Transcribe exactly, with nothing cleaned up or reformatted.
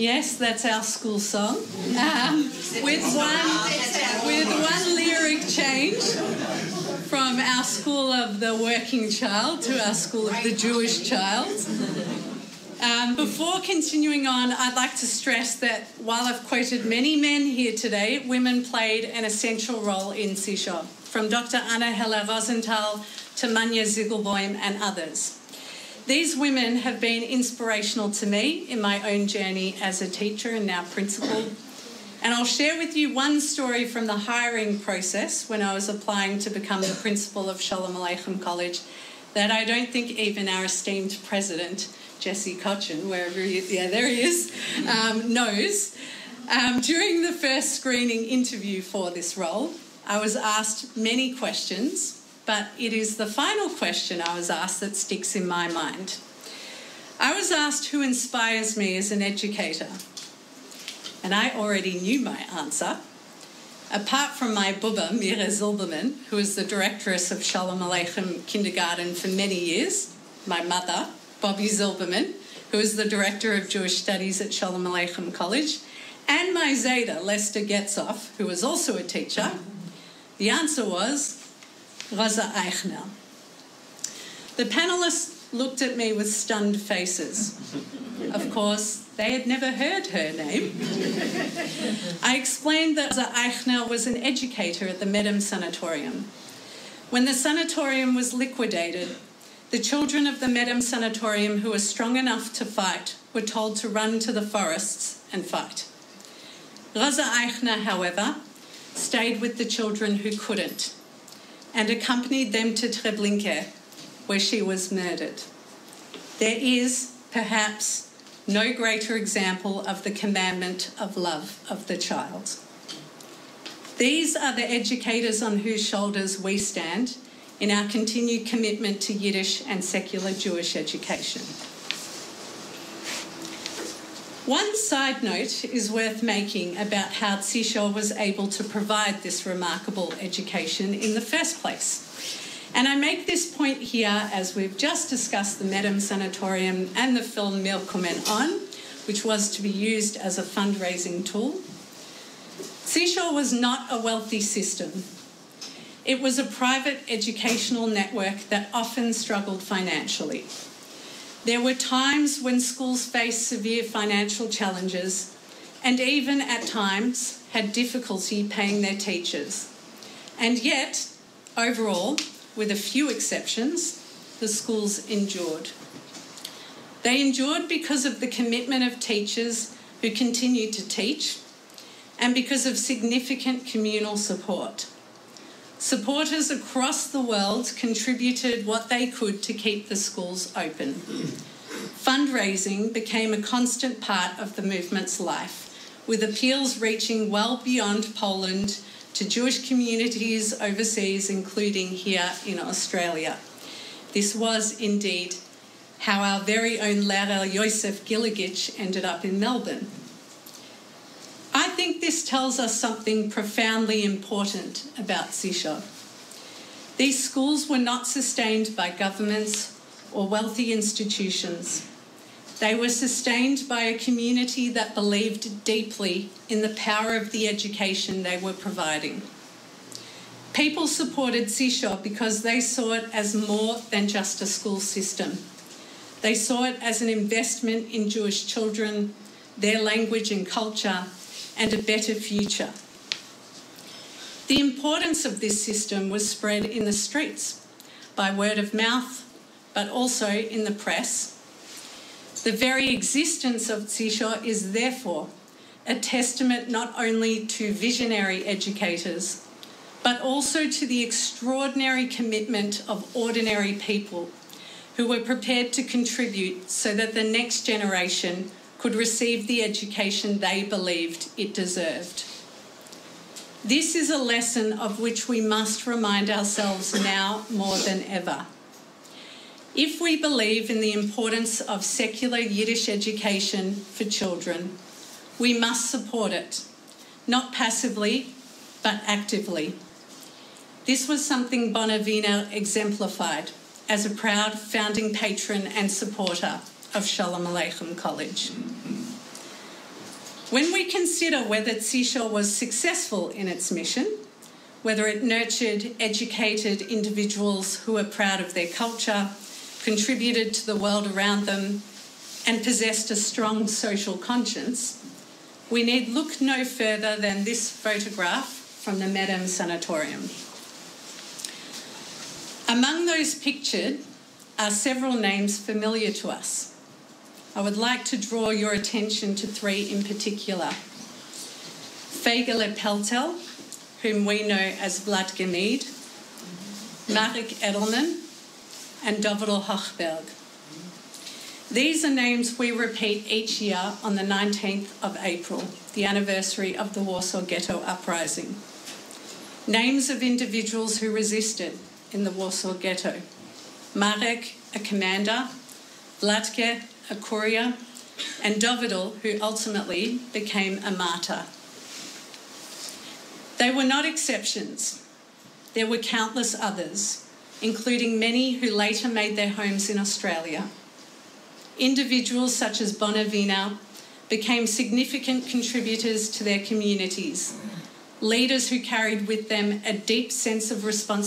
Yes, that's our school song. Um, with one with one lyric change from our School of the Working Child to our School of the Jewish Child. Um, before continuing on, I'd like to stress that while I've quoted many men here today, women played an essential role in Sisho, from Doctor Anna Heller Rosenthal to Manja Ziegelboim and others. These women have been inspirational to me in my own journey as a teacher and now principal. And I'll share with you one story from the hiring process when I was applying to become the principal of Shalom Aleichem College that I don't think even our esteemed president, Jesse Cochin, wherever he is, yeah, there he is, um, knows. Um, during the first screening interview for this role, I was asked many questions, but it is the final question I was asked that sticks in my mind. I was asked who inspires me as an educator, and I already knew my answer. Apart from my Bubba, Mira Zilberman, who was the directress of Shalom Aleichem Kindergarten for many years, my mother, Bobby Zilberman, who is the director of Jewish Studies at Shalom Aleichem College, and my Zayda, Lester Getzoff, who was also a teacher, the answer was Rosa Eichner. The panellists looked at me with stunned faces. Of course, they had never heard her name. I explained that Rosa Eichner was an educator at the Medem Sanatorium. When the sanatorium was liquidated, the children of the Medem Sanatorium who were strong enough to fight were told to run to the forests and fight. Rosa Eichner, however, stayed with the children who couldn't and accompanied them to Treblinka, where she was murdered. There is, perhaps, no greater example of the commandment of love of the child. These are the educators on whose shoulders we stand in our continued commitment to Yiddish and secular Jewish education. One side note is worth making about how Sisho was able to provide this remarkable education in the first place. And I make this point here as we've just discussed the Medem Sanatorium and the film Milkumen On, which was to be used as a fundraising tool. Sisho was not a wealthy system. It was a private educational network that often struggled financially. There were times when schools faced severe financial challenges and even at times had difficulty paying their teachers. And yet, overall, with a few exceptions, the schools endured. They endured because of the commitment of teachers who continued to teach and because of significant communal support. Supporters across the world contributed what they could to keep the schools open. Fundraising became a constant part of the movement's life, with appeals reaching well beyond Poland to Jewish communities overseas, including here in Australia. This was indeed how our very own Lehrer Yosef Gilligich ended up in Melbourne. I think this tells us something profoundly important about Sisho. These schools were not sustained by governments or wealthy institutions. They were sustained by a community that believed deeply in the power of the education they were providing. People supported Sisho because they saw it as more than just a school system. They saw it as an investment in Jewish children, their language and culture, and a better future. The importance of this system was spread in the streets, by word of mouth, but also in the press. The very existence of Sisho is therefore a testament not only to visionary educators, but also to the extraordinary commitment of ordinary people who were prepared to contribute so that the next generation could receive the education they believed it deserved. This is a lesson of which we must remind ourselves now more than ever. If we believe in the importance of secular Yiddish education for children, we must support it, not passively, but actively. This was something Bona Wiener exemplified as a proud founding patron and supporter of Shalom Aleichem College. When we consider whether Seashore was successful in its mission, whether it nurtured, educated individuals who were proud of their culture, contributed to the world around them, and possessed a strong social conscience, we need look no further than this photograph from the Medem Sanatorium. Among those pictured are several names familiar to us. I would like to draw your attention to three in particular. Fegele Peltel, whom we know as Vlad Gemide, Marek Edelman, and Dovidel Hochberg. These are names we repeat each year on the nineteenth of April, the anniversary of the Warsaw Ghetto Uprising. Names of individuals who resisted in the Warsaw Ghetto. Marek, a commander, Vladke, a courier, and Dovidel, who ultimately became a martyr. They were not exceptions. There were countless others, including many who later made their homes in Australia. Individuals such as Bonavina became significant contributors to their communities, leaders who carried with them a deep sense of responsibility